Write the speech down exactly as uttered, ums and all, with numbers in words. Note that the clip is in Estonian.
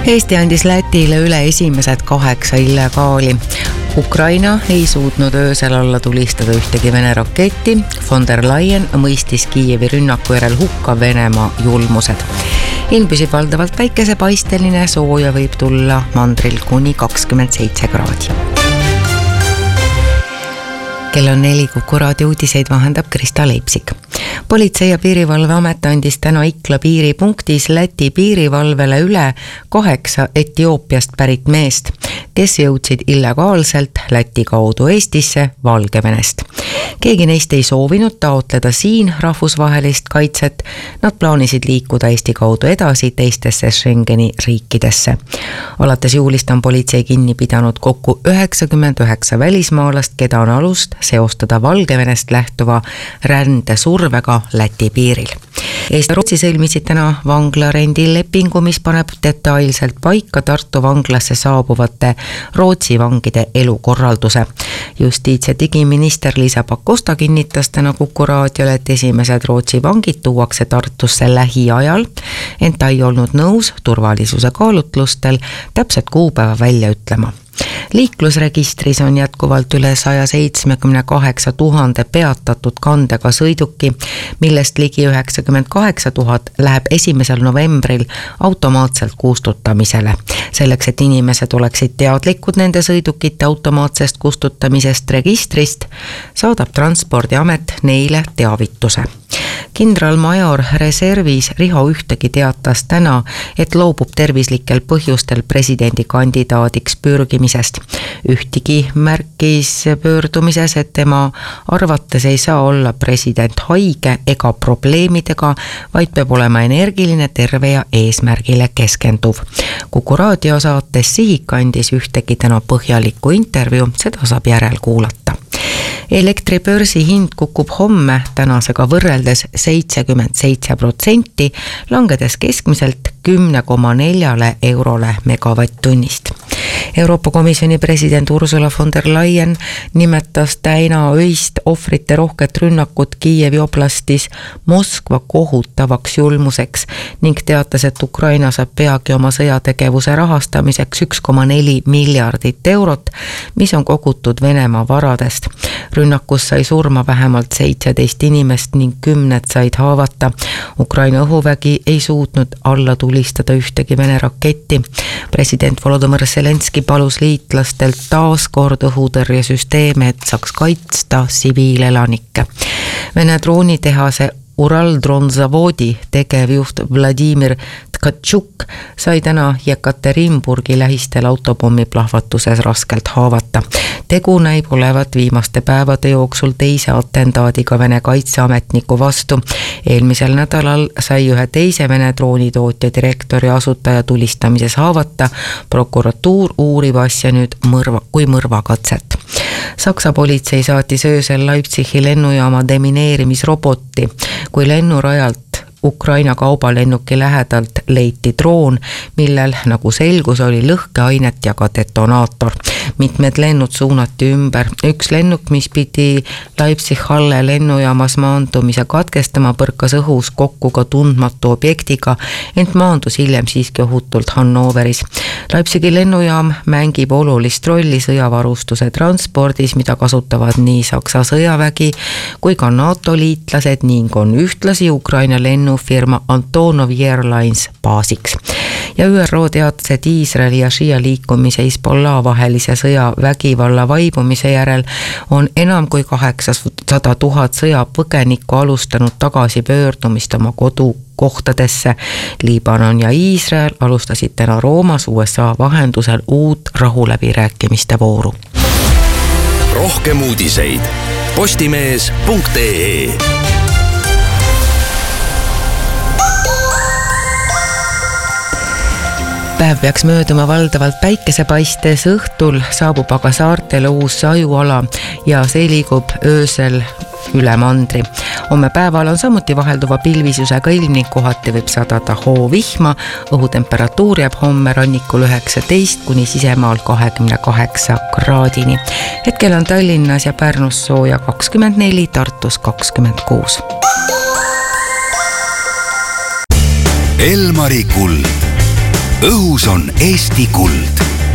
Eesti andis Lätile üle esimesed kaheksa illegaali. Ukraina ei suutnud öösel alla tulistada ühtegi Vene raketti. Von der Leyen mõistis Kiievi rünnaku järel hukka Venemaa julmused. Ilm püsib valdavalt päikesepaisteline, sooja võib tulla mandril kuni kakskümmend seitse kraadi. Kell on neli, Kuku raadio uudiseid vahendab Krista Leipsik. Politsei- ja piirivalveamet andis täna Ikla piiripunktis Läti piirivalvele üle kaheksa Etioopiast pärit meest, kes jõudsid illegaalselt Läti kaudu Eestisse Valgevenest. Keegi neist ei soovinud taotleda siin rahvusvahelist kaitset, nad plaanisid liikuda Eesti kaudu edasi teistesse Schengeni riikidesse. Alates juulist on politsei kinni pidanud kokku üheksakümmend üheksa välismaalast, keda on alust seostada Valgevenest lähtuva rände survega Läti piiril. Eesti ja Rootsi sõlmisid täna vanglarendil lepingu, mis paneb detailselt paika Tartu vanglasse saabuvate Rootsi vangide elukorralduse. Justiits- ja digiminister Liisa Pakosta kinnitas täna Kuku raadiole, et esimesed Rootsi vangid tuuakse Tartusse lähiajal, ent ta ei olnud nõus turvalisuse kaalutlustel täpset kuupäeva välja ütlema. Liiklusregistris on jätkuvalt üle saja seitsmekümne kaheksa tuhande peatatud kandega sõiduki, millest ligi üheksakümmend kaheksa tuhat läheb esimesel novembril automaatselt kustutamisele. Selleks, et inimesed oleksid teadlikud nende sõidukite automaatsest kustutamisest registrist, saadab Transpordiamet neile teavituse. Kindralmajor reservis Riho Ühtegi teatas täna, et loobub tervislikel põhjustel presidendikandidaadiks pürgimisest. Ühtegi märkis pöördumises, et tema arvates ei saa olla president haige ega probleemidega, vaid peab olema energiline, terve ja eesmärgile keskenduv. Kuku raadiosaates Sihik andis Ühtegi täna põhjaliku intervjuu, seda saab järel kuulata. Elektribörsi hind kukub homme tänasega võrreldes seitsekümmend seitse protsenti, langedes keskmiselt kümme koma neli eurole megavatt-tunnist. Euroopa Komisjoni president Ursula von der Leyen nimetas täna öist ohvrite rohket rünnakut Kiievi oblastis Moskva kohutavaks julmuseks ning teatas, et Ukraina saab peagi oma sõjategevuse rahastamiseks üks koma neli miljardit eurot, mis on kogutud Venemaa varadest. Rünnakus sai surma vähemalt seitseteist inimest ning kümned said haavata. Ukraina õhuvägi ei suutnud alla tulistada ühtegi Vene raketti. President Volodymyr Zelenski palus liitlastelt taas kord õhutõrjesüsteeme, et saaks kaitsta tsiviilelanikke. Vene droonitehase Uraldronzavodi tegevjuht Vladimir Tkatšuk sai täna Jekaterinburgi lähistel autopommi plahvatuses raskelt haavata. Tegu näib olevat viimaste päevade jooksul teise atentaadiga Vene kaitseametniku vastu. Eelmisel nädalal sai ühe teise Vene droonitootja direktori asutaja tulistamises haavata. Prokuratuur uurib asja nüüd mõrva, kui mõrvakatset. Saksa politsei saatis öösel Leipzigi lennujaama demineerimisroboti, kui lennurajalt Ukraina kaubalennuki lähedalt leiti droon, millel, nagu selgus, oli lõhkeainet ja ka detonaator. Mitmed lennud suunati ümber. Üks lennuk, mis pidi Leipzig-Halle lennujaamas maandumise katkestama, põrkas õhus kokku ka tundmatu objektiga, ent maandus hiljem siiski ohutult Hannoveris. Leipzigi lennujaam mängib olulist rolli sõjavarustuse transpordis, mida kasutavad nii Saksa sõjavägi kui ka NATO liitlased ning on ühtlasi Ukraina lennufirma Antonov Airlines baasiks. Ja Ü R O teatas, et Iisraeli ja Shia liikumise Hezbollah vahelise sõja vägivalla vaibumise järel on enam kui kaheksasada tuhat sõjapõgenikku alustanud tagasi pöördumist oma kodukohtadesse. Liibanon ja Iisrael alustasid täna Roomas U S A vahendusel uut rahuläbirääkimiste vooru. Rohkem uudiseid postimees punkt ee. Päev peaks mööduma valdavalt päikesepaistes, õhtul saabub aga saartele uus sajuala ja see liigub öösel üle mandri. Homme päeval on samuti vahelduva pilvisusega ilm ning kohati võib sadada hoovihma. Õhutemperatuur jääb homme rannikul üheksateist kuni sisemaal kahekümne kaheksa kraadini. Hetkel on Tallinnas ja Pärnus sooja kakskümmend neli, Tartus kakskümmend kuus. Elmari kuld. õhus on Eesti kuld.